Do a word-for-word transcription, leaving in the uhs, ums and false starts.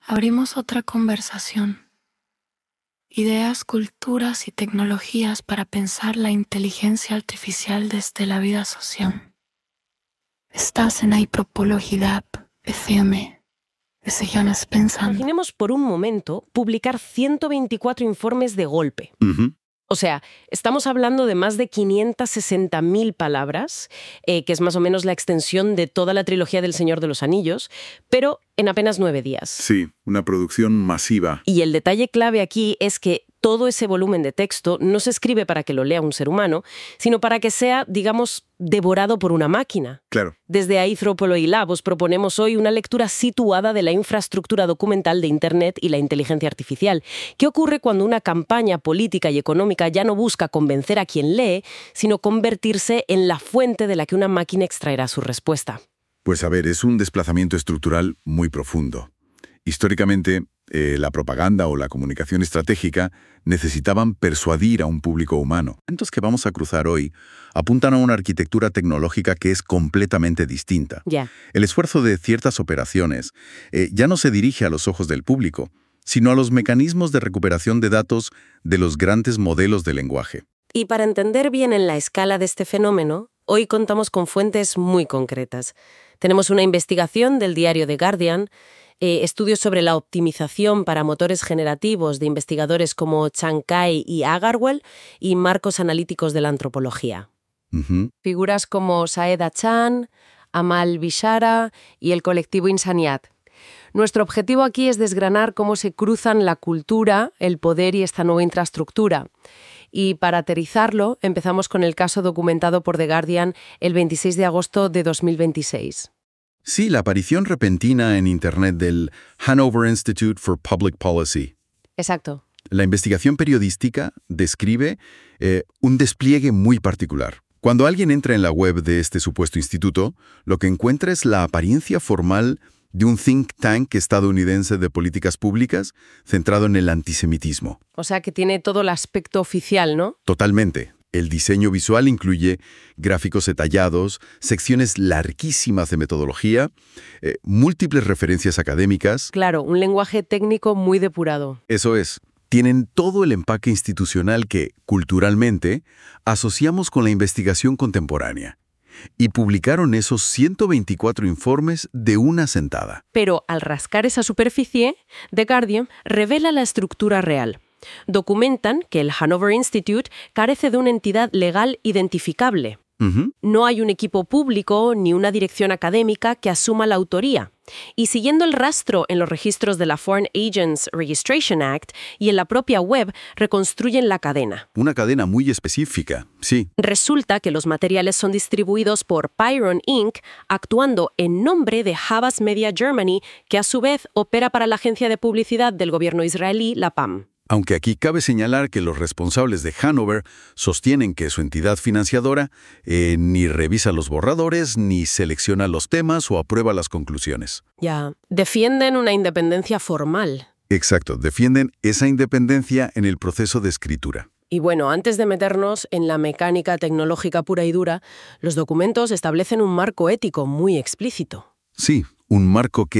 abrimos otra conversación. Ideas, culturas y tecnologías para pensar la inteligencia artificial desde la vida social. Estás en Antropología F M. Sigamos pensando. Imaginemos por un momento publicar ciento veinticuatro informes de golpe. Uh-huh. O sea, estamos hablando de más de quinientas sesenta mil palabras, eh, que es más o menos la extensión de toda la trilogía del Señor de los Anillos, pero en apenas nueve días. Sí, una producción masiva. Y el detalle clave aquí es que todo ese volumen de texto no se escribe para que lo lea un ser humano, sino para que sea, digamos, devorado por una máquina. Claro. Desde Anthropology Lab os proponemos hoy una lectura situada de la infraestructura documental de Internet y la inteligencia artificial. ¿Qué ocurre cuando una campaña política y económica ya no busca convencer a quien lee, sino convertirse en la fuente de la que una máquina extraerá su respuesta? Pues a ver, es un desplazamiento estructural muy profundo. Históricamente, eh, la propaganda o la comunicación estratégica necesitaban persuadir a un público humano. Los que vamos a cruzar hoy apuntan a una arquitectura tecnológica que es completamente distinta. Ya. El esfuerzo de ciertas operaciones eh, ya no se dirige a los ojos del público, sino a los mecanismos de recuperación de datos de los grandes modelos de lenguaje. Y para entender bien en la escala de este fenómeno, hoy contamos con fuentes muy concretas. Tenemos una investigación del diario The Guardian, eh, estudios sobre la optimización para motores generativos de investigadores como Chankay y Agarwal y marcos analíticos de la antropología. Uh-huh. Figuras como Saeda Chan, Amal Bishara y el colectivo Insaniat. Nuestro objetivo aquí es desgranar cómo se cruzan la cultura, el poder y esta nueva infraestructura. Y para aterrizarlo, empezamos con el caso documentado por The Guardian el veintiséis de agosto de dos mil veintiséis. Sí, la aparición repentina en Internet del Hanover Institute for Public Policy. Exacto. La investigación periodística describe eh, un despliegue muy particular. Cuando alguien entra en la web de este supuesto instituto, lo que encuentra es la apariencia formal de un think tank estadounidense de políticas públicas centrado en el antisemitismo. O sea que tiene todo el aspecto oficial, ¿no? Totalmente. El diseño visual incluye gráficos detallados, secciones larguísimas de metodología, eh, múltiples referencias académicas. Claro, un lenguaje técnico muy depurado. Eso es. Tienen todo el empaque institucional que, culturalmente, asociamos con la investigación contemporánea. Y publicaron esos ciento veinticuatro informes de una sentada. Pero al rascar esa superficie, The Guardian revela la estructura real. Documentan que el Hanover Institute carece de una entidad legal identificable. Uh-huh. No hay un equipo público ni una dirección académica que asuma la autoría. Y siguiendo el rastro en los registros de la Foreign Agents Registration Act y en la propia web, reconstruyen la cadena. Una cadena muy específica, sí. Resulta que los materiales son distribuidos por Pyron incorporated, actuando en nombre de Havas Media Germany, que a su vez opera para la agencia de publicidad del gobierno israelí, la P A M. Aunque aquí cabe señalar que los responsables de Hanover sostienen que su entidad financiadora eh, ni revisa los borradores, ni selecciona los temas o aprueba las conclusiones. Ya, defienden una independencia formal. Exacto, defienden esa independencia en el proceso de escritura. Y bueno, antes de meternos en la mecánica tecnológica pura y dura, los documentos establecen un marco ético muy explícito. Sí, un marco que